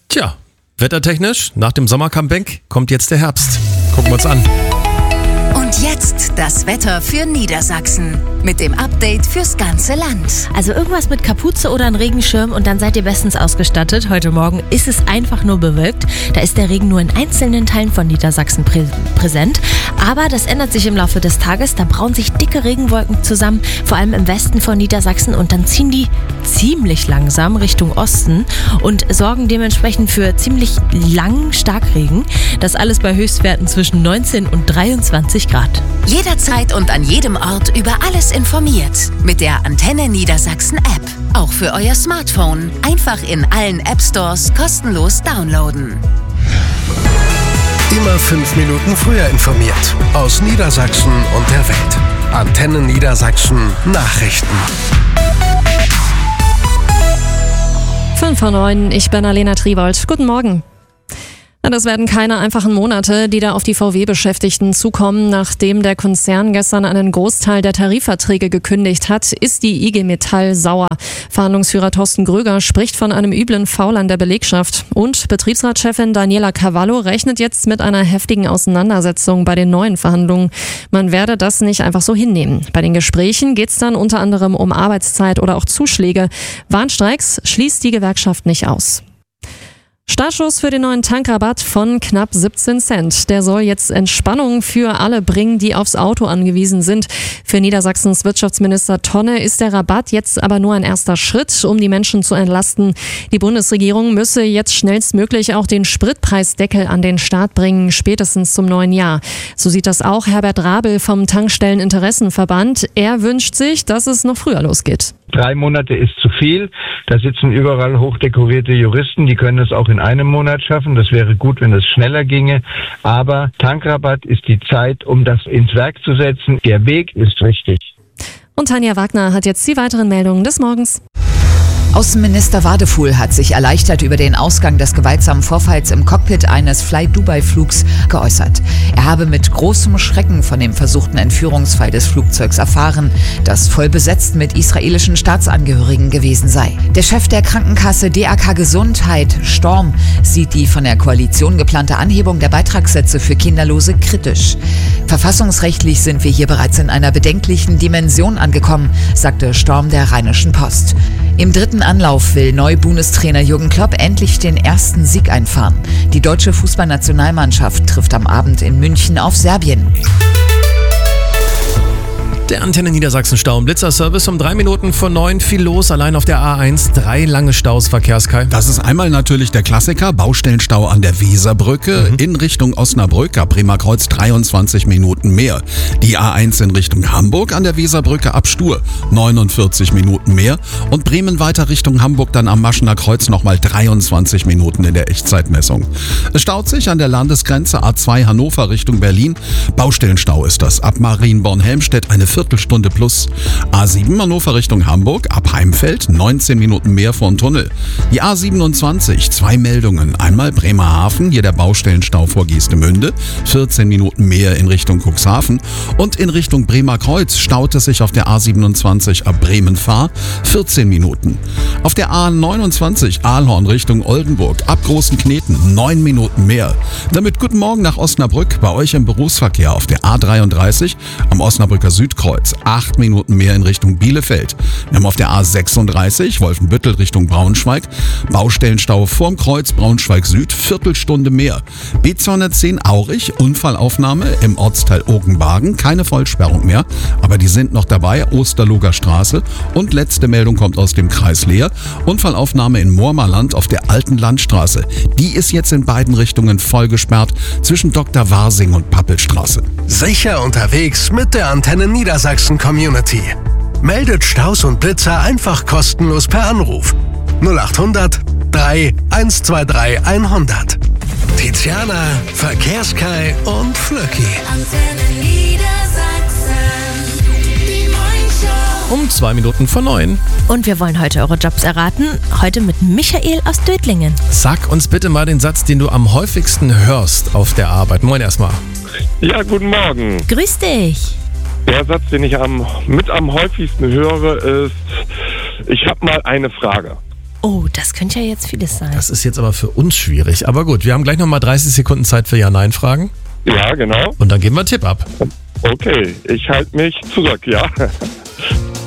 Tja, wettertechnisch, nach dem Sommer-Comeback kommt jetzt der Herbst. Gucken wir uns an. Und jetzt das Wetter für Niedersachsen mit dem Update fürs ganze Land. Also irgendwas mit Kapuze oder ein Regenschirm und dann seid ihr bestens ausgestattet. Heute Morgen ist es einfach nur bewölkt. Da ist der Regen nur in einzelnen Teilen von Niedersachsen präsent. Aber das ändert sich im Laufe des Tages. Da brauen sich dicke Regenwolken zusammen, vor allem im Westen von Niedersachsen. Und dann ziehen die ziemlich langsam Richtung Osten und sorgen dementsprechend für ziemlich langen Starkregen. Das alles bei Höchstwerten zwischen 19 und 23 Grad. Jederzeit und an jedem Ort über alles informiert. Mit der Antenne Niedersachsen App. Auch für euer Smartphone. Einfach in allen App Stores kostenlos downloaden. Immer 5 Minuten früher informiert. Aus Niedersachsen und der Welt. Antenne Niedersachsen Nachrichten. 5:09, ich bin Alena Triwold. Guten Morgen. Das werden keine einfachen Monate, die da auf die VW-Beschäftigten zukommen. Nachdem der Konzern gestern einen Großteil der Tarifverträge gekündigt hat, ist die IG Metall sauer. Verhandlungsführer Thorsten Gröger spricht von einem üblen Foul an der Belegschaft. Und Betriebsratschefin Daniela Cavallo rechnet jetzt mit einer heftigen Auseinandersetzung bei den neuen Verhandlungen. Man werde das nicht einfach so hinnehmen. Bei den Gesprächen geht es dann unter anderem um Arbeitszeit oder auch Zuschläge. Warnstreiks schließt die Gewerkschaft nicht aus. Startschuss für den neuen Tankrabatt von knapp 17 Cent. Der soll jetzt Entspannung für alle bringen, die aufs Auto angewiesen sind. Für Niedersachsens Wirtschaftsminister Tonne ist der Rabatt jetzt aber nur ein erster Schritt, um die Menschen zu entlasten. Die Bundesregierung müsse jetzt schnellstmöglich auch den Spritpreisdeckel an den Start bringen, spätestens zum neuen Jahr. So sieht das auch Herbert Rabel vom Tankstelleninteressenverband. Er wünscht sich, dass es noch früher losgeht. 3 Monate ist zu viel. Da sitzen überall hochdekorierte Juristen, die können es auch in einem Monat schaffen. Das wäre gut, wenn es schneller ginge. Aber Tankrabatt ist die Zeit, um das ins Werk zu setzen. Der Weg ist richtig. Und Tanja Wagner hat jetzt die weiteren Meldungen des Morgens. Außenminister Wadefuhl hat sich erleichtert über den Ausgang des gewaltsamen Vorfalls im Cockpit eines Fly-Dubai-Flugs geäußert. Er habe mit großem Schrecken von dem versuchten Entführungsfall des Flugzeugs erfahren, das voll besetzt mit israelischen Staatsangehörigen gewesen sei. Der Chef der Krankenkasse DAK Gesundheit, Storm, sieht die von der Koalition geplante Anhebung der Beitragssätze für Kinderlose kritisch. Verfassungsrechtlich sind wir hier bereits in einer bedenklichen Dimension angekommen, sagte Storm der Rheinischen Post. Im dritten Anlauf will Neu-Bundestrainer Jürgen Klopp endlich den ersten Sieg einfahren. Die deutsche Fußballnationalmannschaft trifft am Abend in München auf Serbien. Der Antenne Niedersachsen Stau- und Blitzerservice um 3 Minuten vor 9. Viel los, allein auf der A1. 3 lange Staus, Verkehrskai. Das ist einmal natürlich der Klassiker, Baustellenstau an der Weserbrücke in Richtung Osnabrück, ab Bremerkreuz 23 Minuten mehr. Die A1 in Richtung Hamburg an der Weserbrücke ab Stur 49 Minuten mehr. Und Bremen weiter Richtung Hamburg dann am Maschener Kreuz nochmal 23 Minuten in der Echtzeitmessung. Es staut sich an der Landesgrenze A2 Hannover Richtung Berlin. Baustellenstau ist das, ab Marienborn-Helmstedt eine Viertelstunde plus. A7 Hannover Richtung Hamburg, ab Heimfeld 19 Minuten mehr vor dem Tunnel. Die A27, 2 Meldungen. Einmal Bremerhaven, hier der Baustellenstau vor Geestemünde, 14 Minuten mehr in Richtung Cuxhaven. Und in Richtung Bremerkreuz staut es sich auf der A27 ab Bremen-Fahr, 14 Minuten. Auf der A29 Aalhorn Richtung Oldenburg, ab Großen Kneten 9 Minuten mehr. Damit guten Morgen nach Osnabrück, bei euch im Berufsverkehr auf der A33 am Osnabrücker Südkreuz. 8 Minuten mehr in Richtung Bielefeld. Wir haben auf der A36 Wolfenbüttel Richtung Braunschweig Baustellenstau vorm Kreuz Braunschweig Süd, Viertelstunde mehr. B210 Aurich, Unfallaufnahme im Ortsteil Ogenbagen, keine Vollsperrung mehr, aber die sind noch dabei, Osterloger Straße. Und letzte Meldung kommt aus dem Kreis Leer, Unfallaufnahme in Moormarland auf der Alten Landstraße. Die ist jetzt in beiden Richtungen voll gesperrt, zwischen Dr. Warsing und Pappelstraße. Sicher unterwegs mit der Antenne Niedersachsen Community. Meldet Staus und Blitzer einfach kostenlos per Anruf. 0800 3 123 100. Tiziana, Verkehrskai und Flöcki. Antenne Niedersachsen. Die Morningshow. Um 2 Minuten vor 9. Und wir wollen heute eure Jobs erraten. Heute mit Michael aus Dötlingen. Sag uns bitte mal den Satz, den du am häufigsten hörst auf der Arbeit. Moin erstmal. Ja, guten Morgen. Grüß dich. Der Satz, den ich am häufigsten höre, ist, ich habe mal eine Frage. Oh, das könnte ja jetzt vieles sein. Das ist jetzt aber für uns schwierig. Aber gut, wir haben gleich nochmal 30 Sekunden Zeit für Ja-Nein-Fragen. Ja, genau. Und dann geben wir einen Tipp ab. Okay, ich halte mich zurück, ja.